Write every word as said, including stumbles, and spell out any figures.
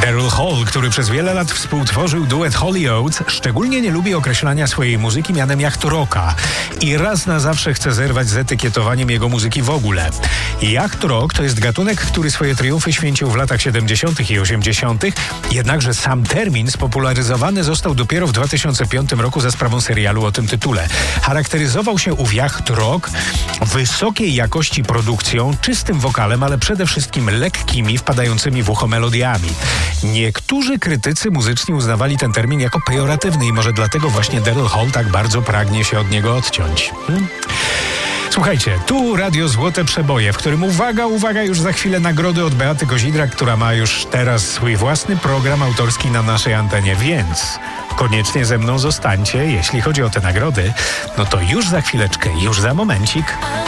Daryl Hall, który przez wiele lat współtworzył duet Holy Oates, szczególnie nie lubi określania swojej muzyki mianem yacht rocka i raz na zawsze chce zerwać z etykietowaniem jego muzyki w ogóle. Yacht rock to jest gatunek, który swoje triumfy święcił w latach siedemdziesiątych i osiemdziesiątych, jednakże sam termin spopularyzowany został dopiero w dwa tysiące piątym roku za sprawą serialu o tym tytule. Charakteryzował się ów yacht rock wysokiej jakości produkcją, czystym wokalem, ale przede wszystkim lekkimi, wpadającymi w ucho melodiami. Niektórzy krytycy muzyczni uznawali ten termin jako pejoratywny i może dlatego właśnie Daryl Hall tak bardzo pragnie się od niego odciąć. Hmm? Słuchajcie, tu Radio Złote Przeboje, w którym uwaga, uwaga, już za chwilę nagrody od Beaty Kozidrak, która ma już teraz swój własny program autorski na naszej antenie, więc koniecznie ze mną zostańcie, jeśli chodzi o te nagrody, no to już za chwileczkę, już za momencik.